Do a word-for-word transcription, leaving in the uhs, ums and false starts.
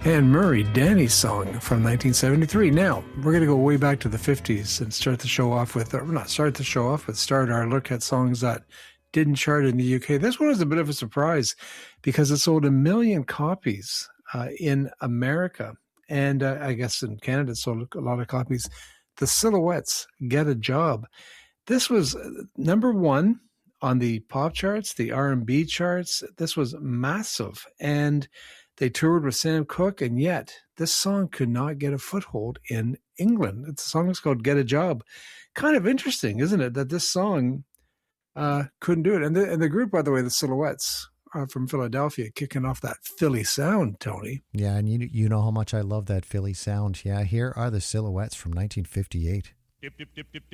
Anne Murray, Danny's Song from nineteen seventy-three. Now, we're going to go way back to the fifties and start the show off with, or not start the show off, but start our look at songs that didn't chart in the U K. This one was a bit of a surprise because it sold a million copies uh, in America. And uh, I guess in Canada it sold a lot of copies. The Silhouettes, Get a Job. This was number one on the pop charts, the R and B charts. This was massive. And they toured with Sam Cooke, and yet this song could not get a foothold in England. The song is called Get a Job. Kind of interesting, isn't it, that this song uh, couldn't do it. And the, and the group, by the way, the Silhouettes, are from Philadelphia, kicking off that Philly sound, Tony. Yeah, and you you know how much I love that Philly sound. Yeah, here are the Silhouettes from nineteen fifty-eight. Dip, dip, dip, dip, dip.